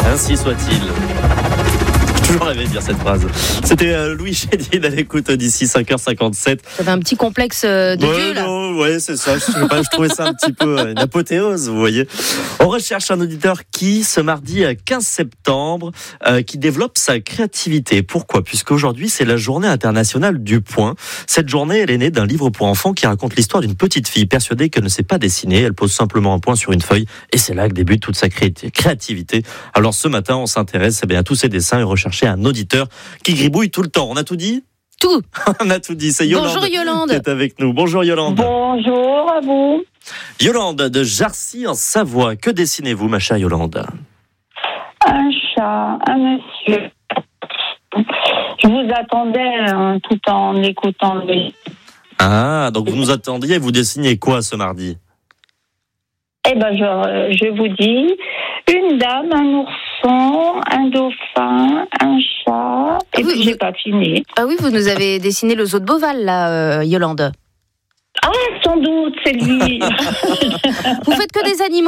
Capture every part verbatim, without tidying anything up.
Ainsi soit-il. J'ai toujours rêvé de dire cette phrase. C'était euh, Louis Chédid à l'écoute d'ici cinq heures cinquante-sept. Ça avait un petit complexe euh, de ouais, Dieu, là. Non, ouais, c'est ça. Je, sais pas, je trouvais ça un petit peu euh, une apothéose, vous voyez. On recherche un auditeur qui, ce mardi quinze septembre, euh, qui développe sa créativité. Pourquoi ? Puisqu'aujourd'hui, c'est la journée internationale du point. Cette journée, elle est née d'un livre pour enfants qui raconte l'histoire d'une petite fille persuadée qu'elle ne sait pas dessiner. Elle pose simplement un point sur une feuille et c'est là que débute toute sa créativité. Alors ce matin, on s'intéresse eh bien, à tous ces dessins et rechercher un auditeur qui gribouille tout le temps. On a tout dit ? Tout. On a tout dit. C'est Yolande. Bonjour Yolande. Qui est avec nous. Bonjour Yolande. Bonjour à vous. Yolande de Jarcy en Savoie. Que dessinez-vous, ma chère Yolande ? Un chat, un monsieur. Je vous attendais hein, tout en écoutant le... Ah, donc vous nous attendiez, vous dessinez quoi ce mardi ? Eh ben, je, je vous dis, une dame, un ourson, un dauphin, un chat, et oui, puis j'ai pas fini. Ah oui, vous nous avez dessiné le zoo de Beauval, là, euh, Yolande. Ah, sans doute, c'est lui. Vous faites que des animaux ?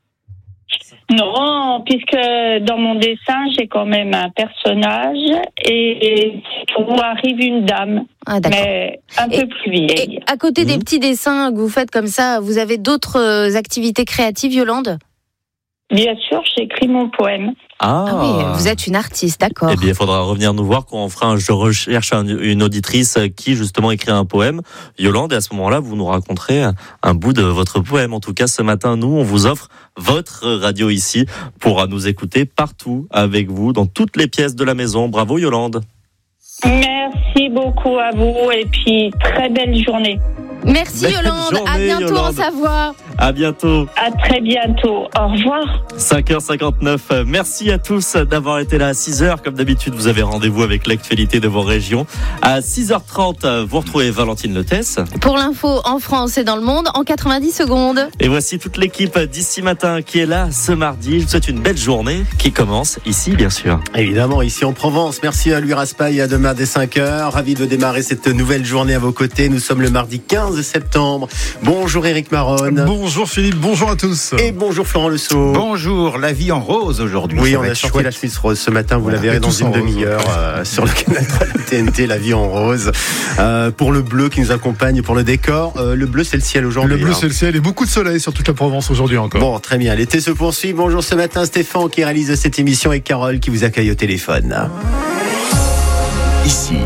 Non, puisque dans mon dessin, j'ai quand même un personnage et où arrive une dame, Ah, d'accord. mais un Et- peu plus vieille. Et à côté Mmh. des petits dessins que vous faites comme ça, vous avez d'autres euh, activités créatives, Yolande ? Bien sûr, j'écris mon poème. Ah, Ah oui, vous êtes une artiste, d'accord. Eh bien, il faudra revenir nous voir quand on fera un Je recherche un- une auditrice qui, justement, écrit un poème. Yolande, et à ce moment-là, vous nous raconterez un, un bout de votre poème. En tout cas, ce matin, nous, on vous offre votre radio ici pour nous écouter partout avec vous, dans toutes les pièces de la maison. Bravo, Yolande. Merci beaucoup à vous et puis très belle journée. Merci Belle Yolande, à journée, bientôt Yolande. en Savoie. À bientôt. À très bientôt. Au revoir. cinq heures cinquante-neuf. Merci à tous d'avoir été là à six heures. Comme d'habitude, vous avez rendez-vous avec l'actualité de vos régions. À six heures trente, vous retrouvez Valentine Letès. Pour l'info en France et dans le monde, en quatre-vingt-dix secondes. Et voici toute l'équipe d'ici matin qui est là ce mardi. Je vous souhaite une belle journée qui commence ici, bien sûr. Évidemment, ici en Provence. Merci à Louis Raspail et à demain dès cinq heures. Ravi de démarrer cette nouvelle journée à vos côtés. Nous sommes le mardi quinze septembre. Bonjour Éric Maronne. Bonjour Philippe, bonjour à tous. Et bonjour Florent Le Sceau. Bonjour, la vie en rose aujourd'hui. Oui, ça on va a être sorti chouette. la chemise rose ce matin. Vous Voilà, la verrez et dans tous en une rose. demi-heure euh, sur le canal trois, la T N T, la vie en rose. Euh, pour le bleu qui nous accompagne pour le décor. Euh, le bleu, c'est le ciel aujourd'hui. Le bleu, hein. c'est le ciel et beaucoup de soleil sur toute la Provence aujourd'hui encore. Bon, très bien. L'été se poursuit. Bonjour ce matin, Stéphane qui réalise cette émission et Carole qui vous accueille au téléphone. Ici,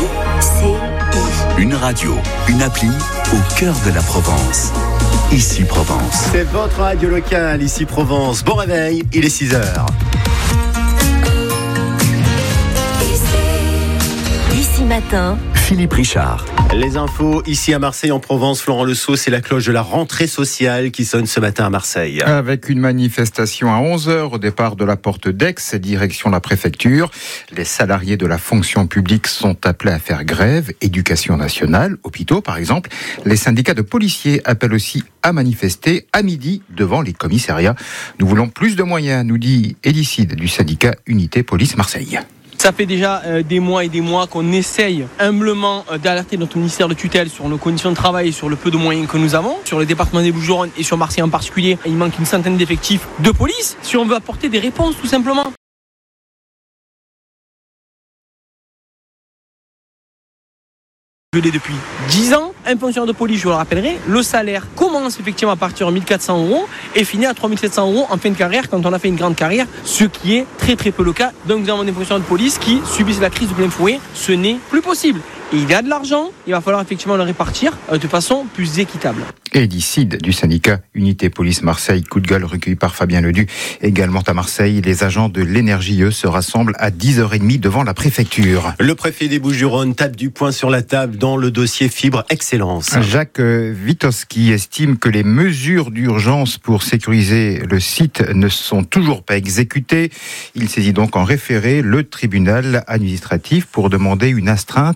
une radio, une appli au cœur de la Provence. Ici Provence. C'est votre radio locale, ici Provence. Bon réveil, il est six heures. Ici matin, Philippe Richard. Les infos ici à Marseille, en Provence. Florent Le Sceau, c'est la cloche de la rentrée sociale qui sonne ce matin à Marseille. Avec une manifestation à onze heures au départ de la porte d'Aix, direction la préfecture. Les salariés de la fonction publique sont appelés à faire grève. Éducation nationale, hôpitaux par exemple. Les syndicats de policiers appellent aussi à manifester à midi devant les commissariats. Nous voulons plus de moyens, nous dit Elicide du syndicat Unité Police Marseille. Ça fait déjà euh, des mois et des mois qu'on essaye humblement euh, d'alerter notre ministère de tutelle sur nos conditions de travail et sur le peu de moyens que nous avons. Sur le département des Bouches-du-Rhône et sur Marseille en particulier, il manque une centaine d'effectifs de police. Si on veut apporter des réponses tout simplement. Je l'ai depuis dix ans. Un fonctionnaire de police, je vous le rappellerai, le salaire commence effectivement à partir de mille quatre cents euros et finit à trois mille sept cents euros en fin de carrière quand on a fait une grande carrière, ce qui est très très peu le cas. Donc nous avons des fonctionnaires de police qui subissent la crise de plein fouet. Ce n'est plus possible. Et il y a de l'argent, il va falloir effectivement le répartir de façon plus équitable. Elicide du syndicat Unité Police Marseille, coup de gueule recueilli par Fabien Ledu. Également à Marseille, les agents de l'Énergie, eux, se rassemblent à dix heures trente devant la préfecture. Le préfet des Bouches-du-Rhône tape du poing sur la table dans le dossier Fibre Excellence. Jacques Witowski estime que les mesures d'urgence pour sécuriser le site ne sont toujours pas exécutées. Il saisit donc en référé le tribunal administratif pour demander une astreinte de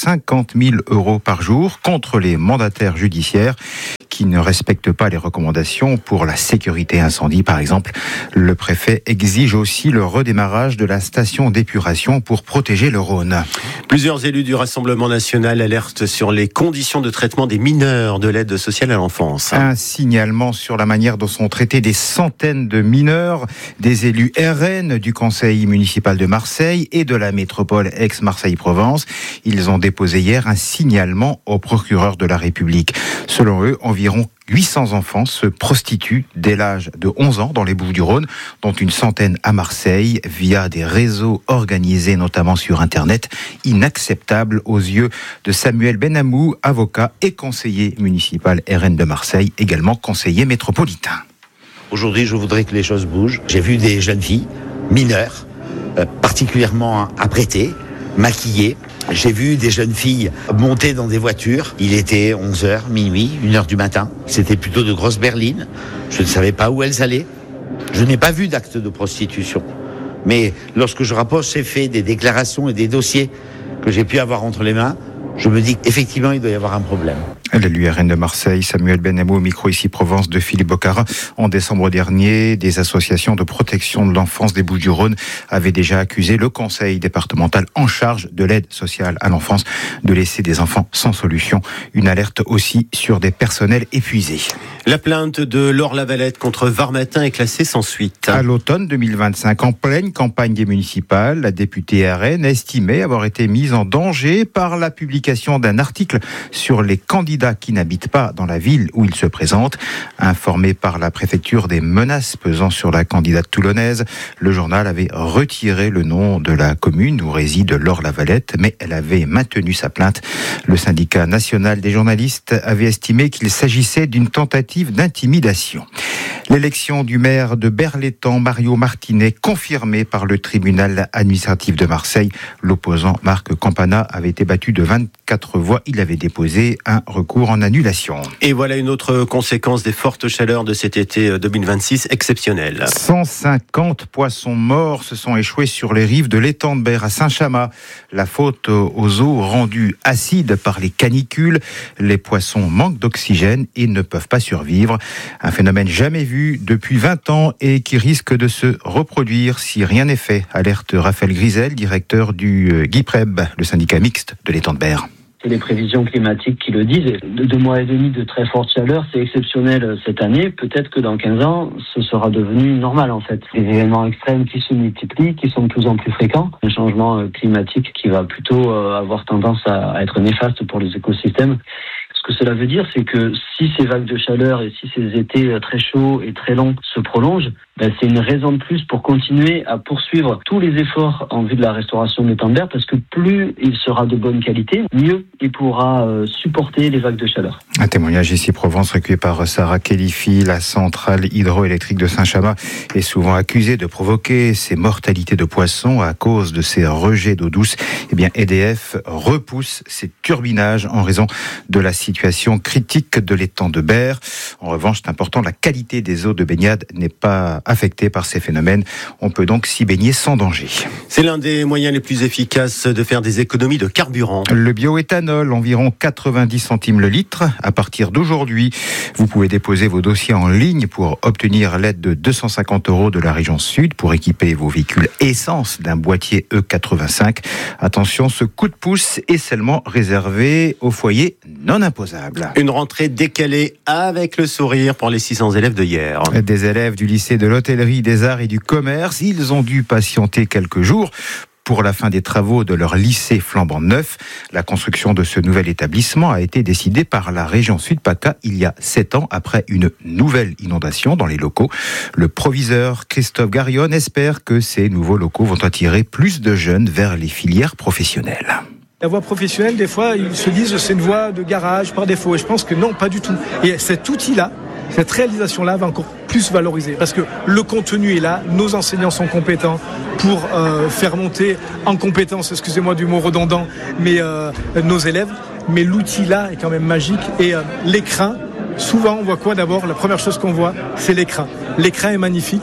cinquante mille euros par jour contre les mandataires judiciaires qui ne respectent pas les recommandations pour la sécurité incendie, par exemple. Le préfet exige aussi le redémarrage de la station d'épuration pour protéger le Rhône. Plusieurs élus du Rassemblement national alertent sur les conditions de traitement des mineurs de l'aide sociale à l'enfance. Un signalement sur la manière dont sont traités des centaines de mineurs, des élus R N du conseil municipal de Marseille et de la métropole Aix-Marseille-Provence. Ils ont déposé hier un signalement au procureur de la République. Selon eux, environ huit cents enfants se prostituent dès l'âge de onze ans dans les Bouches-du-Rhône, dont une centaine à Marseille, via des réseaux organisés notamment sur Internet, inacceptable aux yeux de Samuel Benamou, avocat et conseiller municipal R N de Marseille, également conseiller métropolitain. Aujourd'hui, je voudrais que les choses bougent. J'ai vu des jeunes filles mineures, euh, particulièrement apprêtées, maquillées. J'ai vu des jeunes filles monter dans des voitures. Il était onze heures, minuit, une heure du matin. C'était plutôt de grosses berlines. Je ne savais pas où elles allaient. Je n'ai pas vu d'acte de prostitution. Mais lorsque je rapproche ces faits, des déclarations et des dossiers que j'ai pu avoir entre les mains, je me dis qu'effectivement, il doit y avoir un problème. L'élu R N de Marseille, Samuel Benamou, au micro ici Provence de Philippe Bocara. En décembre dernier, des associations de protection de l'enfance des Bouches-du-Rhône avaient déjà accusé le conseil départemental en charge de l'aide sociale à l'enfance de laisser des enfants sans solution. Une alerte aussi sur des personnels épuisés. La plainte de Laure Lavalette contre Varmatin est classée sans suite. À l'automne deux mille vingt-cinq, en pleine campagne des municipales, la députée R N estimait avoir été mise en danger par la publication d'un article sur les candidats qui n'habitent pas dans la ville où ils se présentent. Informé par la préfecture des menaces pesant sur la candidate toulonnaise, le journal avait retiré le nom de la commune où réside Laure Lavalette, mais elle avait maintenu sa plainte. Le syndicat national des journalistes avait estimé qu'il s'agissait d'une tentative d'intimidation. L'élection du maire de Berlétan, Mario Martinet, confirmée par le tribunal administratif de Marseille. L'opposant Marc Campana avait été battu de vingt-quatre voix. Il avait déposé un recours en annulation. Et voilà une autre conséquence des fortes chaleurs de cet été deux mille vingt-six exceptionnel. cent cinquante poissons morts se sont échoués sur les rives de l'étang de Berre à Saint-Chamas. La faute aux eaux rendues acides par les canicules. Les poissons manquent d'oxygène et ne peuvent pas survivre. Un phénomène jamais vu depuis vingt ans et qui risque de se reproduire si rien n'est fait, alerte Raphaël Grisel, directeur du GIPREB, le syndicat mixte de l'étang de Berre. C'est les prévisions climatiques qui le disent. De deux mois et demi de très forte chaleur, c'est exceptionnel cette année. Peut-être que dans quinze ans, ce sera devenu normal en fait. Des événements extrêmes qui se multiplient, qui sont de plus en plus fréquents. Un changement climatique qui va plutôt avoir tendance à être néfaste pour les écosystèmes. Ce que cela veut dire, c'est que si ces vagues de chaleur et si ces étés très chauds et très longs se prolongent, ben c'est une raison de plus pour continuer à poursuivre tous les efforts en vue de la restauration de l'étang de Berre, parce que plus il sera de bonne qualité, mieux il pourra supporter les vagues de chaleur. Un témoignage ici Provence recueilli par Sarah Khelifi. La centrale hydroélectrique de Saint-Chamas est souvent accusée de provoquer ces mortalités de poissons à cause de ces rejets d'eau douce. Eh bien, E D F repousse ces turbinages en raison de la situation critique de l'étang de Berre. En revanche, c'est important, la qualité des eaux de baignade n'est pas affectée par ces phénomènes. On peut donc s'y baigner sans danger. C'est l'un des moyens les plus efficaces de faire des économies de carburant. Le bioéthanol, environ quatre-vingt-dix centimes le litre. À partir d'aujourd'hui, vous pouvez déposer vos dossiers en ligne pour obtenir l'aide de deux cent cinquante euros de la région Sud pour équiper vos véhicules essence d'un boîtier E quatre-vingt-cinq. Attention, ce coup de pouce est seulement réservé aux foyers non imposables. Une rentrée décalée avec le sourire pour les six cents élèves de hier. Des élèves du lycée de l'hôtellerie, des arts et du commerce, ils ont dû patienter quelques jours pour la fin des travaux de leur lycée flambant neuf. La construction de ce nouvel établissement a été décidée par la région Sud-PACA il y a sept ans après une nouvelle inondation dans les locaux. Le proviseur Christophe Garionne espère que ces nouveaux locaux vont attirer plus de jeunes vers les filières professionnelles. La voie professionnelle, des fois, ils se disent que c'est une voie de garage par défaut. Et je pense que non, pas du tout. Et cet outil-là, cette réalisation-là va encore plus valoriser. Parce que le contenu est là, nos enseignants sont compétents pour euh, faire monter en compétence, excusez-moi du mot redondant, mais euh, nos élèves. Mais l'outil-là est quand même magique. Et euh, l'écran, souvent on voit quoi d'abord ? La première chose qu'on voit, c'est l'écran. L'écran est magnifique.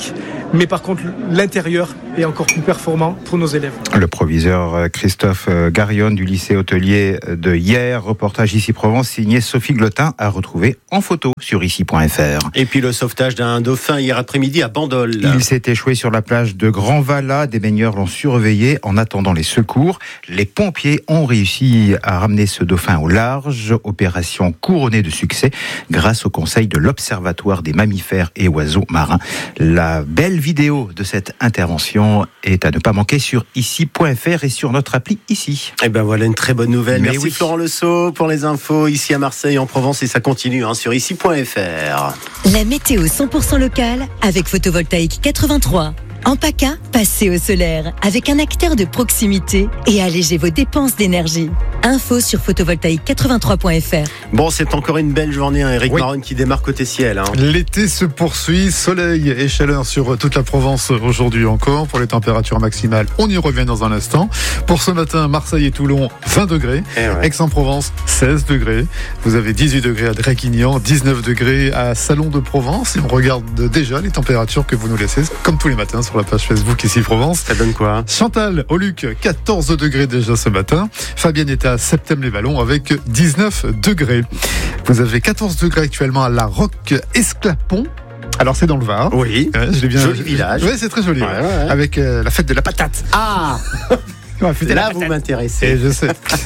mais par contre, l'intérieur est encore plus performant pour nos élèves. Le proviseur Christophe Garion du lycée hôtelier de Hyères, reportage Ici Provence, signé Sophie Glotin, à retrouver en photo sur ici point f r. Et puis le sauvetage d'un dauphin hier après-midi à Bandol. Il s'est échoué sur la plage de Grand Valat. Des baigneurs l'ont surveillé en attendant les secours. Les pompiers ont réussi à ramener ce dauphin au large. Opération couronnée de succès grâce au conseil de l'Observatoire des mammifères et oiseaux marins. La belle vidéo de cette intervention est à ne pas manquer sur ici point f r et sur notre appli Ici. Et ben voilà une très bonne nouvelle. Mais Merci oui. Florent Le Sceau pour les infos ici à Marseille, en Provence, et ça continue hein, sur ici point f r. La météo cent pour cent locale avec Photovoltaïque quatre-vingt-trois. En PACA, passez au solaire avec un acteur de proximité et allégez vos dépenses d'énergie. Info sur photovoltaïque quatre-vingt-trois point f r. Bon, c'est encore une belle journée, hein, Eric Oui. Maron qui démarre côté ciel. Hein. L'été se poursuit, soleil et chaleur sur toute la Provence aujourd'hui encore. Pour les températures maximales, on y revient dans un instant. Pour ce matin, Marseille et Toulon, vingt degrés. Eh ouais. Aix-en-Provence, seize degrés. Vous avez dix-huit degrés à Draguignan, dix-neuf degrés à Salon de Provence. Et on regarde déjà les températures que vous nous laissez, comme tous les matins, sur la page Facebook Ici Provence. Ça donne quoi? Chantal, au Luc, quatorze degrés déjà ce matin. Fabienne est à Septem-les-Vallons avec dix-neuf degrés. Vous avez quatorze degrés actuellement à La Roque-Esclapon. Alors c'est dans le Var. Oui. Ouais, je l'ai bien. Joli village. Oui, c'est très joli. Ouais, ouais. ouais, ouais. Avec euh, la fête de la patate. Ah Ouais, fêter la Là, vous patate. m'intéressez. Et je sais.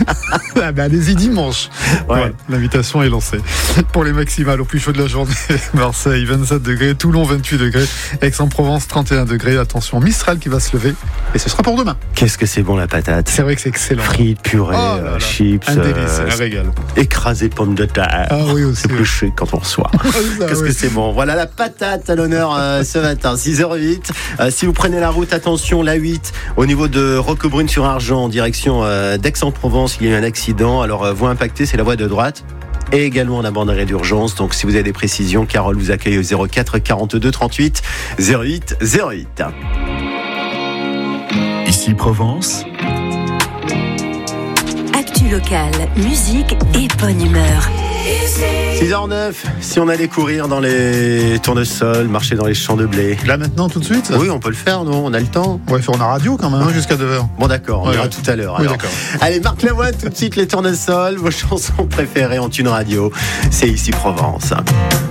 Ah ben, allez-y dimanche. Ouais. Voilà, l'invitation est lancée. Pour les maximales au plus chaud de la journée, Marseille vingt-sept degrés, Toulon vingt-huit degrés, Aix-en-Provence trente et un degrés. Attention, Mistral qui va se lever. Et ce sera pour demain. Qu'est-ce que c'est bon la patate. C'est vrai que c'est excellent. Frites, purée, Oh là là. chips, Un délice, euh, un régal. écrasé pommes de terre. Ah oui aussi. C'est plus chic quand on reçoit. Ça, Qu'est-ce oui. que c'est bon. Voilà la patate à l'honneur euh, ce matin, six heures huit. Euh, si vous prenez la route, attention, la huit, au niveau de Roquebrune-sur-Argent, en direction euh, d'Aix-en-Provence, il y a eu un accident. Alors, euh, voie impactée, c'est la voie de droite. Et également la bande d'arrêt d'urgence. Donc, si vous avez des précisions, Carole vous accueille au zéro quatre quarante-deux trente-huit zéro huit zéro huit. Ici Provence, Actu locale, musique et bonne humeur. six heures neuf, si on allait courir dans les tournesols, marcher dans les champs de blé. Là maintenant, tout de suite. Oui, on peut le faire, non? On a le temps. On va faire la radio quand même, hein, jusqu'à deux heures. Bon, d'accord, on Ouais, ira ouais. tout à l'heure. Oui, alors. d'accord. Allez, Marc Lavoine, tout de suite, les tournesols, vos chansons préférées en Thune Radio. C'est ici Provence.